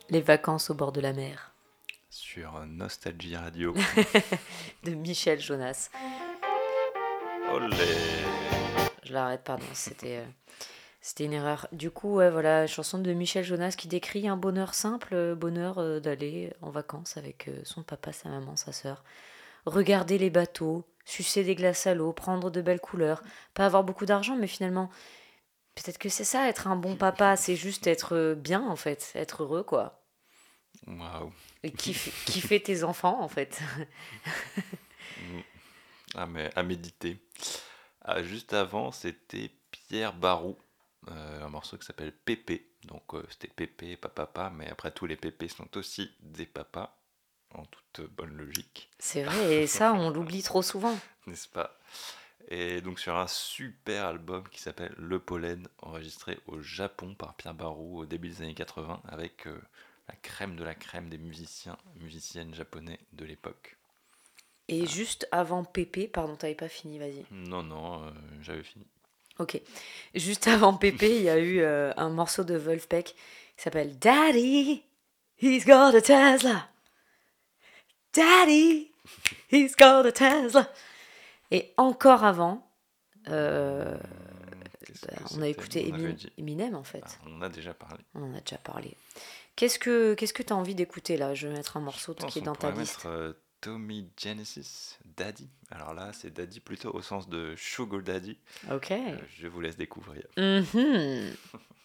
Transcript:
Les vacances au bord de la mer sur Nostalgie Radio. de Michel Jonas. Olé! Je l'arrête, pardon, c'était une erreur. Du coup, ouais, voilà, chanson de Michel Jonas qui décrit un bonheur simple, bonheur d'aller en vacances avec son papa, sa maman, sa sœur. Regarder les bateaux, sucer des glaces à l'eau, prendre de belles couleurs. Pas avoir beaucoup d'argent, mais finalement, peut-être que c'est ça, être un bon papa, c'est juste être bien en fait, être heureux quoi. Waouh! Et kiffer tes enfants en fait. Mm. Ah, mais à méditer. Ah, juste avant, c'était Pierre Barou, un morceau qui s'appelle Pépé. Donc c'était Pépé, papa, mais après tous les pépés sont aussi des papas, en toute bonne logique, C'est vrai, et ça, on l'oublie trop souvent. n'est-ce pas? Et donc sur un super album qui s'appelle Le Pollen, enregistré au Japon par Pierre Barou au début des années 80, avec la crème de la crème des musiciens, musiciennes japonais de l'époque. Et juste avant Pépé, pardon, t'avais pas fini, vas-y. Non, non, j'avais fini. Ok. Juste avant Pépé, il y a eu un morceau de Wolfpack qui s'appelle Daddy, he's got a Tesla. Daddy, he's got a Tesla. Et encore avant, euh, Qu'est-ce que on a c'était? écouté On avait dit. Eminem en Ah, fait. on en a déjà parlé. On en a déjà parlé. Qu'est-ce que t'as envie d'écouter là? Je vais mettre un Je morceau qui pense est qu'on dans ta pourrait mettre liste. Tommy Genesis, Daddy. Alors là, c'est Daddy plutôt au sens de Sugar Daddy. Ok. Je vous laisse découvrir. Mhm.